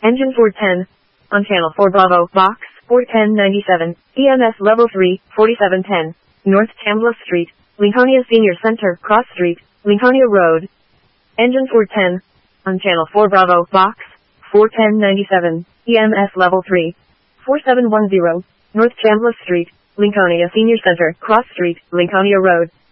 Engine 410. On channel 4 Bravo, box, 41097, EMS level 3, 4710. North Chambliss Street, Lincolnia Senior Center, Cross Street, Lincolnia Road. Engine 410. On channel 4 Bravo, box, 41097, EMS level 3, 4710. North Chambliss Street, Lincolnia Senior Center, Cross Street, Lincolnia Road.